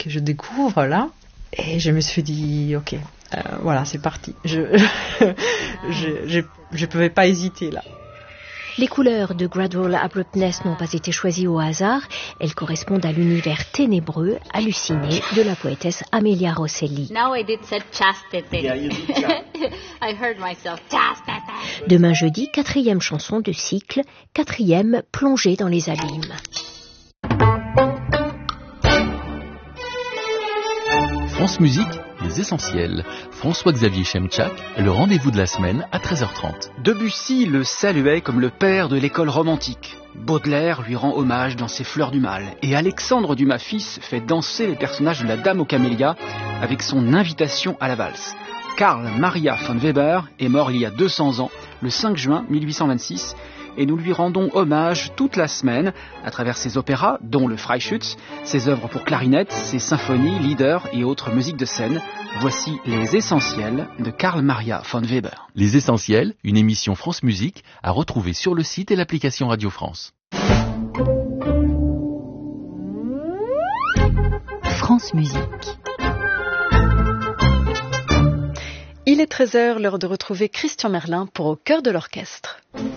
que je découvre là. Et je me suis dit, ok, voilà, c'est parti. Je pouvais pas hésiter là. Les couleurs de Gradual Abruptness n'ont pas été choisies au hasard. Elles correspondent à l'univers ténébreux, halluciné de la poétesse Amelia Rosselli. Now I did said chastity. Yeah, you did chastity. I heard myself. Chastity. Demain jeudi, 4e chanson de cycle, 4e plongée dans les abîmes. France Musique, les essentiels. François-Xavier Chemchak, le rendez-vous de la semaine à 13h30. Debussy le saluait comme le père de l'école romantique. Baudelaire lui rend hommage dans ses Fleurs du Mal. Et Alexandre Dumas fils fait danser les personnages de la Dame aux Camélias avec son invitation à la valse. Karl Maria von Weber est mort il y a 200 ans, le 5 juin 1826, et nous lui rendons hommage toute la semaine à travers ses opéras, dont le Freischütz, ses œuvres pour clarinette, ses symphonies, lieder et autres musiques de scène. Voici les essentiels de Karl Maria von Weber. Les essentiels, une émission France Musique à retrouver sur le site et l'application Radio France. France Musique. Il est 13h, l'heure de retrouver Christian Merlin pour Au cœur de l'orchestre.